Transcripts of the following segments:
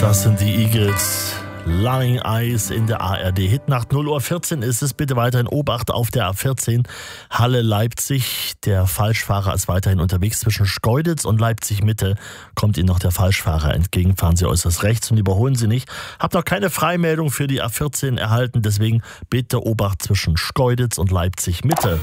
Das sind die Eagles. Lying Eyes in der ARD Hitnacht. 0:14 Uhr ist es. Bitte weiterhin Obacht auf der A14 Halle-Leipzig. Der Falschfahrer ist weiterhin unterwegs zwischen Schkeuditz und Leipzig-Mitte. Kommt Ihnen noch der Falschfahrer entgegen, fahren Sie äußerst rechts und überholen Sie nicht. Hab noch keine Freimeldung für die A14 erhalten, deswegen bitte Obacht zwischen Schkeuditz und Leipzig-Mitte.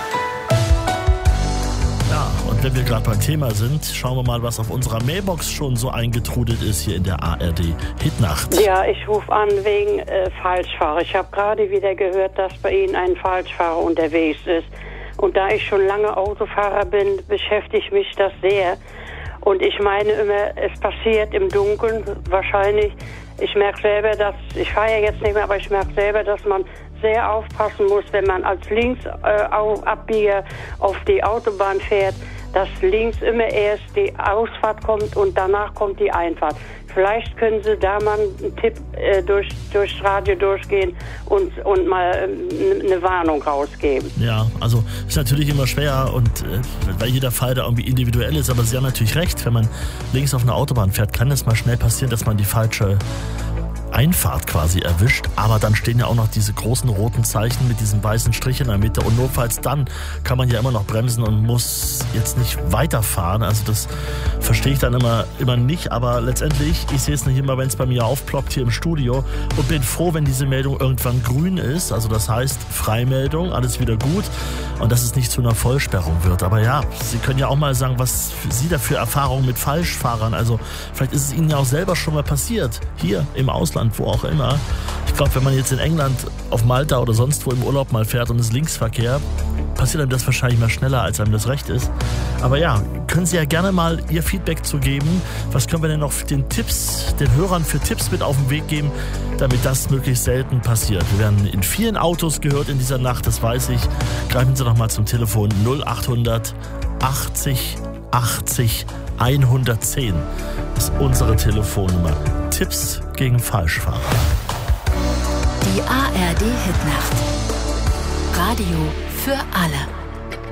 Und wenn wir gerade beim Thema sind, schauen wir mal, was auf unserer Mailbox schon so eingetrudelt ist hier in der ARD Hitnacht. Ja, ich rufe an wegen Falschfahrer. Ich habe gerade wieder gehört, dass bei Ihnen ein Falschfahrer unterwegs ist. Und da ich schon lange Autofahrer bin, beschäftigt mich das sehr. Und ich meine immer, es passiert im Dunkeln wahrscheinlich. Ich merke selber, ich fahre ja jetzt nicht mehr, aber ich merke selber, dass man sehr aufpassen muss, wenn man als Linksabbieger auf die Autobahn fährt, dass links immer erst die Ausfahrt kommt und danach kommt die Einfahrt. Vielleicht können Sie da mal einen Tipp durchs Radio durchgehen und mal eine Warnung rausgeben. Ja, also ist natürlich immer schwer und weil jeder Fall da irgendwie individuell ist, aber Sie haben natürlich recht, wenn man links auf einer Autobahn fährt, kann es mal schnell passieren, dass man die falsche Einfahrt quasi erwischt, aber dann stehen ja auch noch diese großen roten Zeichen mit diesem weißen Strich in der Mitte und notfalls dann kann man ja immer noch bremsen und muss jetzt nicht weiterfahren, also das verstehe ich dann immer nicht, aber letztendlich, ich sehe es nicht immer, wenn es bei mir aufploppt hier im Studio und bin froh, wenn diese Meldung irgendwann grün ist, also das heißt Freimeldung, alles wieder gut und dass es nicht zu einer Vollsperrung wird, aber ja, Sie können ja auch mal sagen, was Sie da für Erfahrungen mit Falschfahrern, also vielleicht ist es Ihnen ja auch selber schon mal passiert, hier im Ausland, wo auch immer. Ich glaube, wenn man jetzt in England, auf Malta oder sonst wo im Urlaub mal fährt und es ist Linksverkehr, passiert einem das wahrscheinlich mal schneller, als einem das recht ist. Aber ja, können Sie ja gerne mal Ihr Feedback zu geben. Was können wir denn noch den Hörern für Tipps mit auf den Weg geben, damit das möglichst selten passiert? Wir werden in vielen Autos gehört in dieser Nacht, das weiß ich. Greifen Sie doch mal zum Telefon 0800 80 80 110. Das ist unsere Telefonnummer. Tipps gegen Falschfahrer. Die ARD Hitnacht. Radio für alle.